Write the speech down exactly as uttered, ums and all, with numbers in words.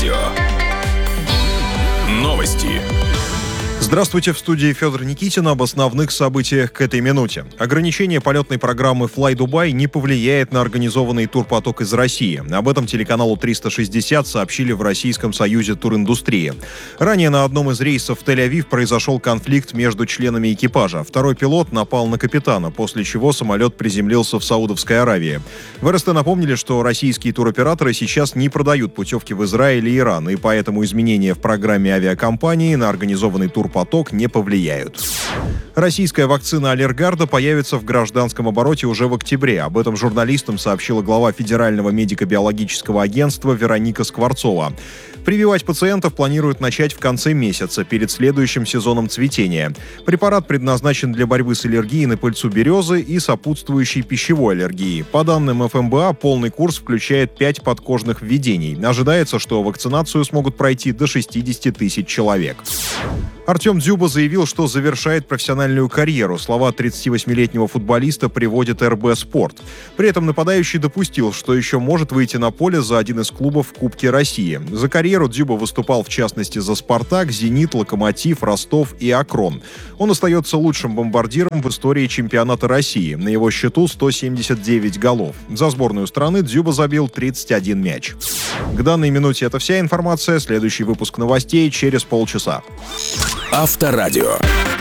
Авторадио. Новости. Здравствуйте, в студии Федор Никитин. Об основных событиях к этой минуте. Ограничение полетной программы Fly Dubai не повлияет на организованный турпоток из России. Об этом телеканалу триста шестьдесят сообщили в Российском союзе туриндустрии. Ранее на одном из рейсов в Тель-Авив произошел конфликт между членами экипажа. Второй пилот напал на капитана, после чего самолет приземлился в Саудовской Аравии. В эр эс тэ напомнили, что российские туроператоры сейчас не продают путевки в Израиль и Иран, и поэтому изменения в программе авиакомпании на организованный турпоток поток не повлияют. Российская вакцина Аллергарда появится в гражданском обороте уже в октябре. Об этом журналистам сообщила глава Федерального медико-биологического агентства Вероника Скворцова. Прививать пациентов планируют начать в конце месяца, перед следующим сезоном цветения. Препарат предназначен для борьбы с аллергией на пыльцу березы и сопутствующей пищевой аллергии. По данным эф эм бэ а, полный курс включает пять подкожных введений. Ожидается, что вакцинацию смогут пройти до шестидесяти тысяч человек. Артем Дзюба заявил, что завершает профессиональную карьеру. Слова тридцативосьмилетнего футболиста приводит эр бэ Спорт. При этом нападающий допустил, что еще может выйти на поле за один из клубов в Кубке России. За карьеру Дзюба выступал в частности за «Спартак», «Зенит», «Локомотив», «Ростов» и «Акрон». Он остается лучшим бомбардиром в истории чемпионата России. На его счету сто семьдесят девять голов. За сборную страны Дзюба забил тридцать один мяч. К данной минуте это вся информация. Следующий выпуск новостей через полчаса. Авторадио.